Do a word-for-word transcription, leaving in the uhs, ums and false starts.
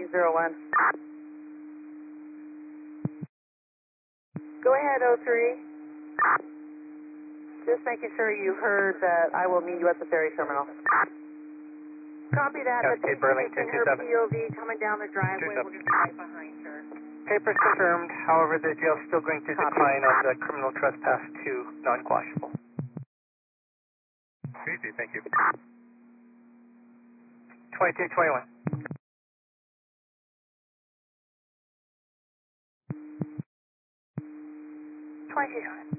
two zero one. Go ahead, oh three. Just making sure you heard that I will meet you at the ferry terminal. Copy that. Yeah, The Burlington her two seven. P O V coming down the driveway. We're going to be right behind her. Papers confirmed, however, the jail's still going to Copy. decline on the criminal trespass to non-quashable. Easy, thank you. twenty-two twenty-one. twenty-two.